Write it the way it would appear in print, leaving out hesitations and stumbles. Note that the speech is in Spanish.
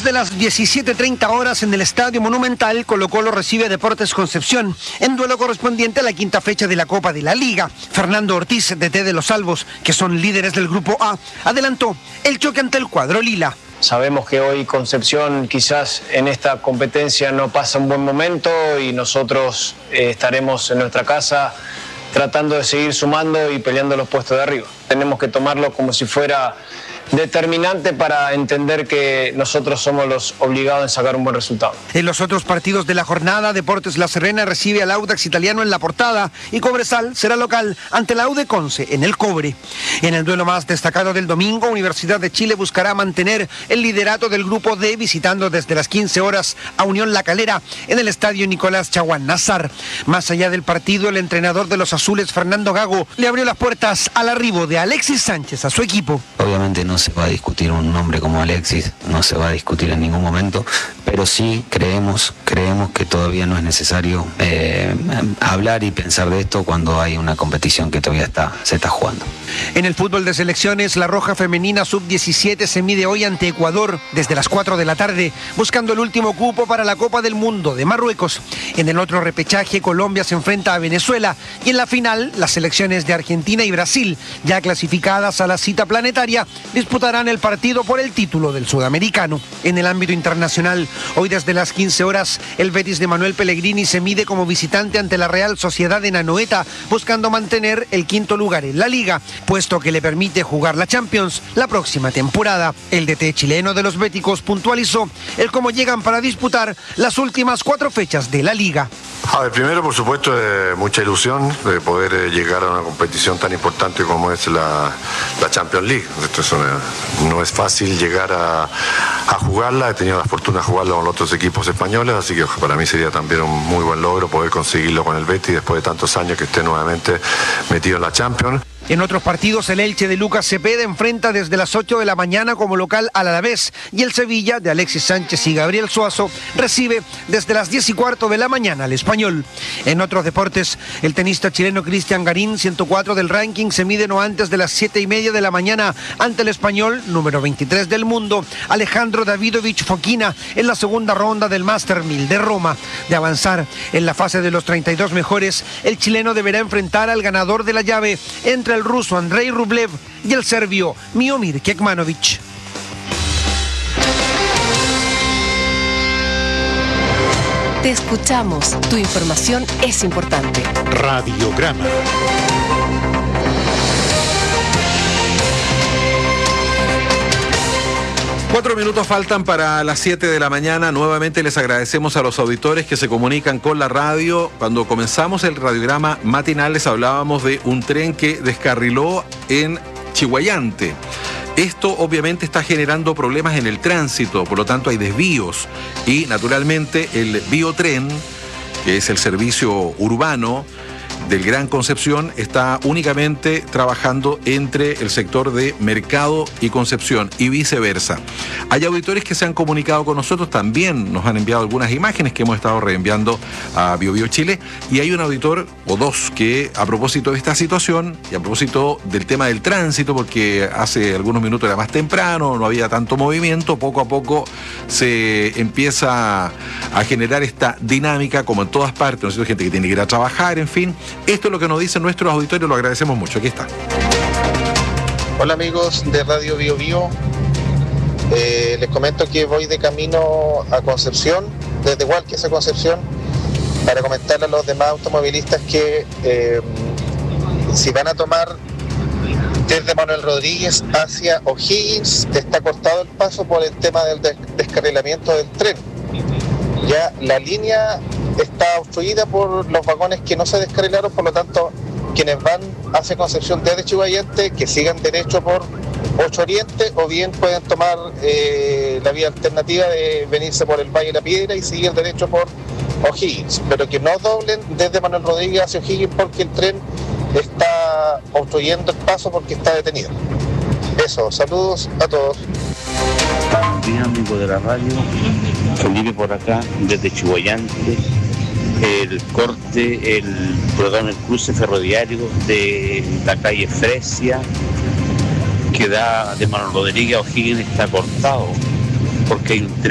Desde las 17:30 horas en el Estadio Monumental, Colo-Colo recibe a Deportes Concepción en duelo correspondiente a la quinta fecha de la Copa de la Liga. Fernando Ortiz, DT de los Albos, que son líderes del Grupo A, adelantó el choque ante el cuadro lila. Sabemos que hoy Concepción quizás en esta competencia no pasa un buen momento y nosotros estaremos en nuestra casa tratando de seguir sumando y peleando los puestos de arriba. Tenemos que tomarlo como si fuera determinante para entender que nosotros somos los obligados en sacar un buen resultado. En los otros partidos de la jornada, Deportes La Serena recibe al Audax Italiano en La Portada y Cobresal será local ante la UD Conce en el Cobre. En el duelo más destacado del domingo, Universidad de Chile buscará mantener el liderato del Grupo D visitando desde las 15 horas a Unión La Calera en el Estadio Nicolás Chaguán Nazar. Más allá del partido, el entrenador de los azules, Fernando Gago, le abrió las puertas al arribo de Alexis Sánchez a su equipo. Obviamente no se va a discutir un nombre como Alexis, no se va a discutir en ningún momento, pero sí creemos que todavía no es necesario hablar y pensar de esto cuando hay una competición que todavía se está jugando. En el fútbol de selecciones, la Roja Femenina Sub-17 se mide hoy ante Ecuador desde las 4 de la tarde, buscando el último cupo para la Copa del Mundo de Marruecos. En el otro repechaje, Colombia se enfrenta a Venezuela y en la final, las selecciones de Argentina y Brasil, ya clasificadas a la cita planetaria, disputarán el partido por el título del sudamericano. En el ámbito internacional, hoy desde las 15 horas, el Betis de Manuel Pellegrini se mide como visitante ante la Real Sociedad de Anoeta, buscando mantener el quinto lugar en la liga, puesto que le permite jugar la Champions la próxima temporada. El DT chileno de los béticos puntualizó el cómo llegan para disputar las últimas 4 fechas de la liga. A ver, primero, por supuesto, mucha ilusión de poder llegar a una competición tan importante como es la Champions League. Esto no es fácil llegar a jugarla. He tenido la fortuna de jugarla con los otros equipos españoles, así que para mí sería también un muy buen logro poder conseguirlo con el Betis después de tantos años que esté nuevamente metido en la Champions. En otros partidos, el Elche de Lucas Cepeda enfrenta desde las 8 de la mañana como local al Alavés y el Sevilla de Alexis Sánchez y Gabriel Suazo recibe desde las 10:15 de la mañana al Español. En otros deportes, el tenista chileno Cristian Garín, 104 del ranking, se mide no antes de las 7:30 de la mañana ante el español, número 23 del mundo, Alejandro Davidovich Fokina, en la segunda ronda del Master 1000 de Roma. De avanzar en la fase de los 32 mejores, el chileno deberá enfrentar al ganador de la llave entre el ruso Andrei Rublev y el serbio Miomir Kekmanovic. Te escuchamos. Tu información es importante. Radiograma. Cuatro minutos faltan para las 7 de la mañana. Nuevamente les agradecemos a los auditores que se comunican con la radio. Cuando comenzamos el radiograma matinal les hablábamos de un tren que descarriló en Chihuayante. Esto obviamente está generando problemas en el tránsito, por lo tanto hay desvíos y naturalmente el Biotren, que es el servicio urbano del Gran Concepción, está únicamente trabajando entre el sector de Mercado y Concepción y viceversa. Hay auditores que se han comunicado con nosotros, también nos han enviado algunas imágenes que hemos estado reenviando a BioBio Chile, y hay un auditor o dos que, a propósito de esta situación y a propósito del tema del tránsito, porque hace algunos minutos era más temprano, no había tanto movimiento, poco a poco se empieza a generar esta dinámica como en todas partes, ¿no es cierto? Gente que tiene que ir a trabajar, en fin. Esto es lo que nos dicen nuestros auditores, lo agradecemos mucho. Aquí está. Hola amigos de Radio Bio Bio. Les comento que voy de camino a Concepción, desde Hualques a Concepción, para comentarle a los demás automovilistas que si van a tomar desde Manuel Rodríguez hacia O'Higgins, está cortado el paso por el tema del descarrilamiento del tren. Ya la línea está obstruida por los vagones que no se descarrilaron, por lo tanto, quienes van hacia Concepción desde Chihuayante, que sigan derecho por 8 Oriente, o bien pueden tomar la vía alternativa de venirse por el Valle de la Piedra y seguir derecho por O'Higgins, pero que no doblen desde Manuel Rodríguez hacia O'Higgins porque el tren está obstruyendo el paso porque está detenido. Eso, saludos a todos. Buenos días, amigos de la radio. Felipe por acá, desde Chihuayante. El corte, el cruce ferroviario de la calle Fresia, que da de Manuel Rodríguez a O'Higgins, está cortado porque hay un tren